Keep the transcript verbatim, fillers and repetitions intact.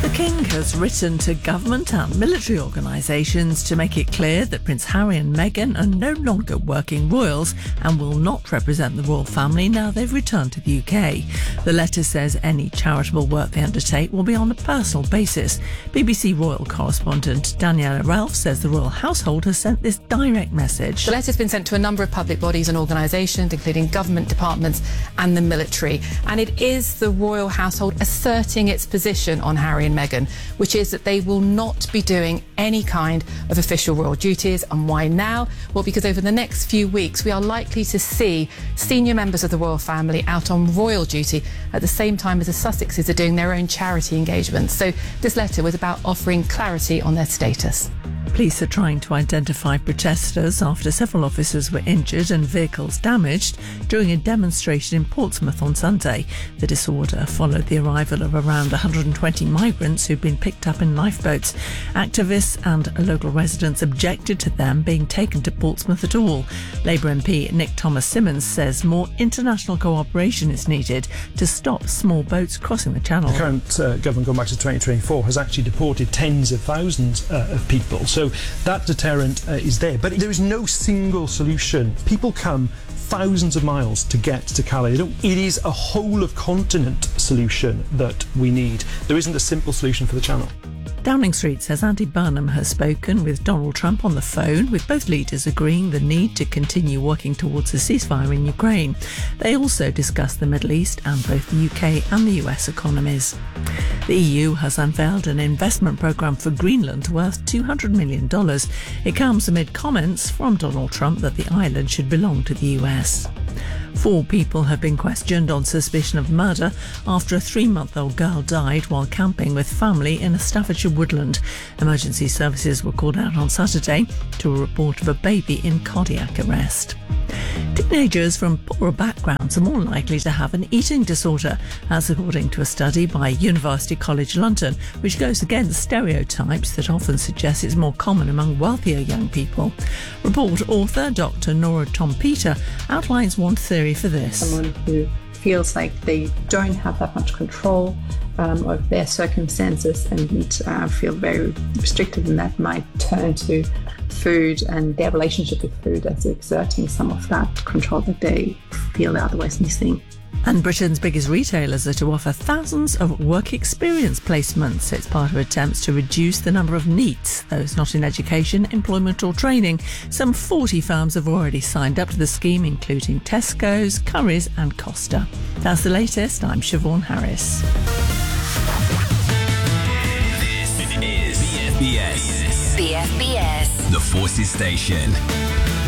The King has written to government and military organisations to make it clear that Prince Harry and Meghan are no longer working royals and will not represent the royal family now they've returned to the U K. The letter says any charitable work they undertake will be on a personal basis. B B C royal correspondent Daniela Ralph says the royal household has sent this direct message. The letter's been sent to a number of public bodies and organisations, including government departments and the military. And it is the royal household asserting its position on Harry and Meghan, which is that they will not be doing any kind of official royal duties. And why now? Well, because over the next few weeks we are likely to see senior members of the royal family out on royal duty at the same time as the Sussexes are doing their own charity engagements. So this letter was about offering clarity on their status. Police are trying to identify protesters after several officers were injured and vehicles damaged during a demonstration in Portsmouth on Sunday. The disorder followed the arrival of around one hundred twenty migrants who'd been picked up in lifeboats. Activists and local residents objected to them being taken to Portsmouth at all. Labour M P Nick Thomas-Symonds says more international cooperation is needed to stop small boats crossing the channel. The current uh, government, going back to twenty twenty-four, has actually deported tens of thousands uh, of people. So that deterrent uh, is there. But there is no single solution. People come thousands of miles to get to Calais. It is a whole of continent solution that we need. There isn't a simple solution for the Channel. Downing Street says Andy Burnham has spoken with Donald Trump on the phone, with both leaders agreeing the need to continue working towards a ceasefire in Ukraine. They also discussed the Middle East and both the U K and the U S economies. The E U has unveiled an investment programme for Greenland worth two hundred million dollars. It comes amid comments from Donald Trump that the island should belong to the U S. Four people have been questioned on suspicion of murder after a three-month-old girl died while camping with family in a Staffordshire woodland. Emergency services were called out on Saturday to a report of a baby in cardiac arrest. Teenagers from poorer backgrounds are more likely to have an eating disorder, as according to a study by University College London, which goes against stereotypes that often suggest it's more common among wealthier young people. Report author Doctor Nora Tom-Peter outlines one theory for this. Someone who feels like they don't have that much control um, of their circumstances and uh, feel very restricted, and that might turn to food and their relationship with food as exerting some of that control that they feel they're otherwise missing. And Britain's biggest retailers are to offer thousands of work experience placements. It's part of attempts to reduce the number of NEETs, those not in education, employment or training. Some forty firms have already signed up to the scheme, including Tesco's, Currys and Costa. That's the latest. I'm Siobhan Harris. This is B F B S. B F B S. The Forces Station.